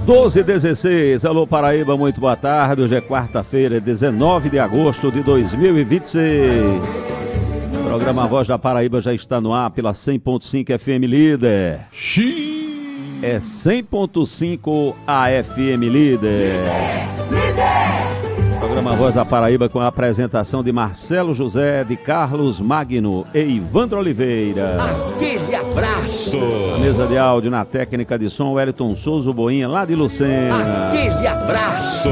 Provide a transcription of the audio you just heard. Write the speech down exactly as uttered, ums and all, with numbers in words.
doze e dezesseis, alô Paraíba, muito boa tarde. Hoje é quarta-feira, dezenove de agosto de dois mil e vinte e seis. O programa Voz da Paraíba já está no ar pela cem ponto cinco F M Líder. É cem ponto cinco A F M Líder. Programa Voz da Paraíba com a apresentação de Marcelo José, de Carlos Magno e Ivandro Oliveira. Aquele abraço. A mesa de áudio na técnica de som, Wellington Souza Boinha, lá de Lucena. Aquele abraço.